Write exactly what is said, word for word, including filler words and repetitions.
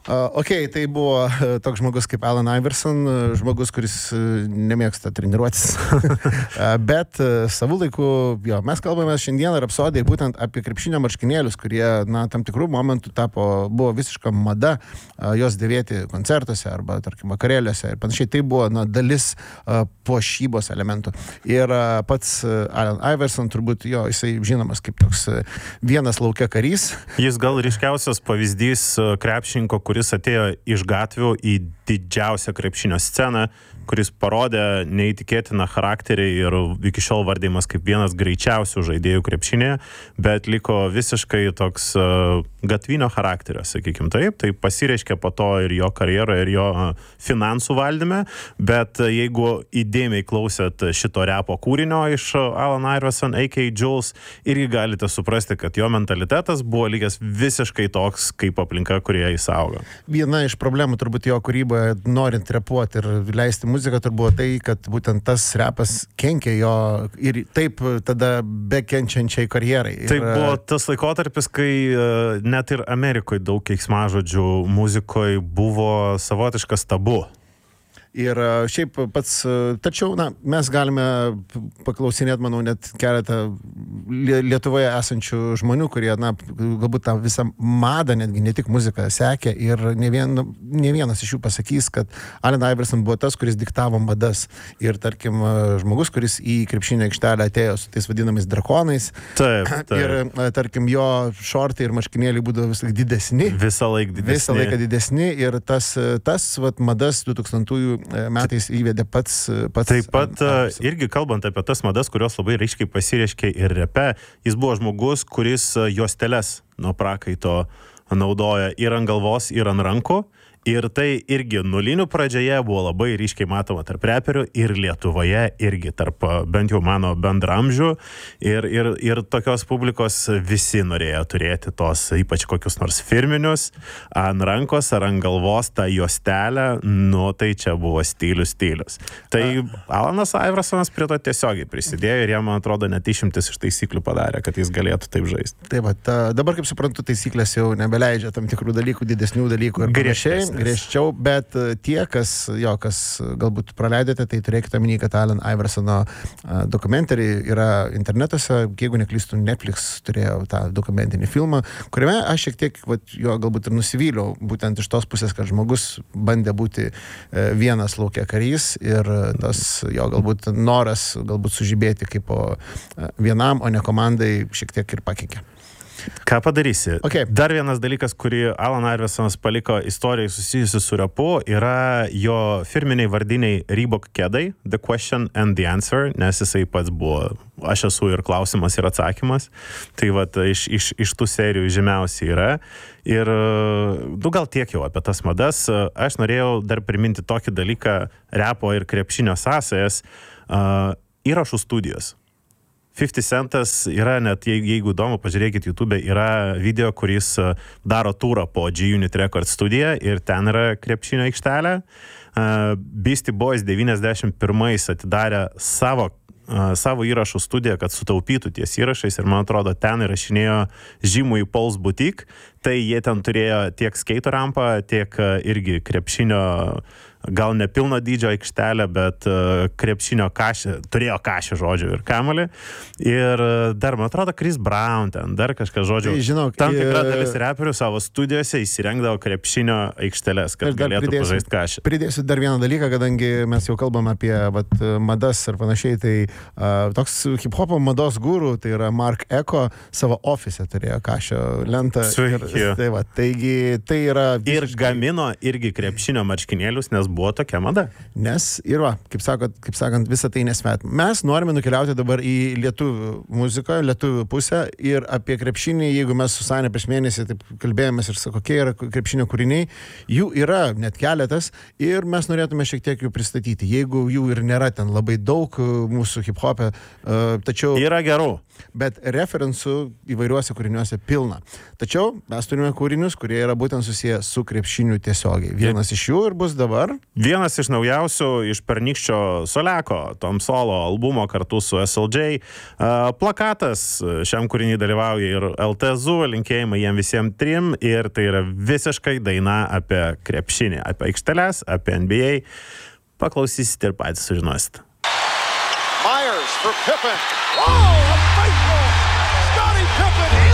Uh, ok, tai buvo uh, toks žmogus kaip Alan Iverson, uh, žmogus, kuris uh, nemėgsta treniruotis. uh, bet uh, savų laikų, jo, mes kalbame šiandieną Rapsodijai būtent apie krepšinio marškinėlius, kurie, na, tam tikrų momentų tapo, buvo visiška mada uh, jos dėvėti koncertuose arba, tarkim, vakarėliuose ir panašiai. Tai buvo, na, dalis uh, puošybos elementų. Ir uh, pats uh, Alan Iverson, turbūt jo, jisai žinomas kaip toks uh, vienas laukia karys. Jis gal ryškiausias pavyzdys uh, krepšininko, kuris atėjo iš gatvių į didžiausią krepšinio sceną, kuris parodė neįtikėtiną charakterį ir iki šiol vardymas kaip vienas greičiausių žaidėjų krepšinėje, bet liko visiškai toks uh, gatvinio charakterio, sakykim taip. Tai pasireiškia po to ir jo karjeroje, ir jo uh, finansų valdyme, bet uh, jeigu įdėmiai klausėt šito repo kūrinio iš uh, Alan Iverson, a k a. Jules, irgi galite suprasti, kad jo mentalitetas buvo lygęs visiškai toks, kaip aplinka, kurioje jis augo. Viena iš problemų turbūt jo kūryboje, norint repuoti ir leisti muziką, turbūt tai, kad būtent tas repas kenkia jo ir taip tada bekenčiančiai karjerai. Ir... Tai buvo tas laikotarpis, kai uh, net ir Amerikoje daug keiksmažodžių muzikoje buvo savotiškas tabu. Ir šiaip pats, tačiau, na, mes galime paklausinėti, manau, net keletą Lietuvoje esančių žmonių, kurie, na, galbūt tą visą madą, netgi ne tik muziką sekė ir ne, vien, ne vienas iš jų pasakys, kad Allen Iverson buvo tas, kuris diktavo madas. Ir, tarkim, žmogus, kuris į krepšinio aikštelę atėjo su tais vadinamais drakonais. Taip, taip. Ir, tarkim, jo šortai ir marškinėliai būdavo vis laik didesni. Visą laiką didesni. Visą laiką didesni. Ir tas, tas vat, madas du tūkstantųjų metais įvedė pats, pats... Taip pat uh, irgi kalbant apie tas madas, kurios labai ryškiai pasireiškė ir repe, jis buvo žmogus, kuris juosteles nuo prakaito naudoja ir ant galvos, ir ant rankų. Ir tai irgi nulinių pradžioje buvo labai ryškiai matoma tarp reperių ir Lietuvoje irgi tarp bent jau mano bendramžių ir, ir, ir tokios publikos visi norėjo turėti tos ypač kokius nors firminius ant rankos ar ant galvos tą juostelę, nu tai čia buvo stilius stilius. Tai Alanas Iversonas prie to tiesiogiai prisidėjo ir jam, man atrodo, net išimtis iš taisyklių padarė, kad jis galėtų taip žaisti. Taip, ta, dabar, kaip suprantu, taisyklės jau nebeleidžia tam tikrų dalykų, didesnių dalykų ir panašiai. Griežčiau, bet tie, kas, jo, kas galbūt praleidėte, tai turėkite omeny, kad Allen Iversono dokumentarį yra internetuose, jeigu neklystu, Netflix turėjo tą dokumentinį filmą, kuriame aš šiek tiek, vat, jo, galbūt ir nusivyliau, būtent iš tos pusės, kad žmogus bandė būti vienas laukia karys ir tas jo galbūt noras galbūt sužibėti kaip vienam, o ne komandai šiek tiek ir pakeikė. Ką padarysi? Okay. Dar vienas dalykas, kurį Alan Iversonas paliko istorijai susijusi su rapu, yra jo firminiai vardiniai Reebok kedai, The Question and the Answer, nes jisai pats buvo aš esu ir klausimas ir atsakymas. Tai vat iš, iš, iš tų serijų žymiausiai yra. Ir du gal tiek jau apie tas madas. Aš norėjau dar priminti tokį dalyką, repo ir krepšinio sąsajas, uh, įrašų studijos. fifty Centas yra net, jeigu įdomu, pažiūrėkit YouTube, yra video, kuris daro turą po G-Unit Records studiją ir ten yra krepšinio aikštelė. Beastie Boys devyniasdešimt pirmais atidarė savo, savo įrašų studiją, kad sutaupytų ties įrašais ir man atrodo ten įrašinėjo žymų į Paul's Boutique. Tai jie ten turėjo tiek skato rampą, tiek irgi krepšinio, gal ne pilno dydžio aikštelę, bet uh, krepšinio kašį, turėjo kašį žodžių ir kamuolį. Ir uh, dar, man atrodo, Chris Brown ten, dar kažką žodžių. Tai, žinok, tam tikra e... dalis reperių savo studijose įsirengdavo krepšinio aikšteles, kad galėtų pridėsiu, pažaisti kašį. Pridėsiu dar vieną dalyką, kadangi mes jau kalbam apie vat, madas ir panašiai, tai uh, toks hip-hopo mados guru, tai yra Mark Eko, savo ofise turėjo kašio lentą. Ir, tai va, taigi, tai yra... Ir gamino irgi krepšinio marškinėlius, nes buvo tokia mada. Nes ir va, kaip, sakot, kaip sakant, visą tai nesmet. Mes norime nukeliauti dabar į lietuvių muziką, lietuvių pusę ir apie krepšinį, jeigu mes su Sanė prieš mėnesį taip kalbėjomės ir kokie yra krepšinio kūriniai, jų yra net keletas ir mes norėtume šiek tiek jų pristatyti. Jeigu jų ir nėra ten labai daug mūsų hip-hopė, tačiau... Yra gerų. bet referensų įvairiuose kūriniuose pilna. Tačiau mes turime kūrinius, kurie yra būtent susiję su krepšiniu tiesiogiai. Vienas iš jų ir bus dabar. Vienas iš naujausių iš pernykščio Soleko, Tom Solo albumo kartu su S L J. Plakatas šiam kūrinį dalyvauja ir L T Z U, linkėjimai jiem visiems trim, ir tai yra visiškai daina apie krepšinį, apie aikšteles, apie N B A. Paklausysite ir patys sužinosite. Myers for Pippen. Oh, a baseball! Scottie Pippen!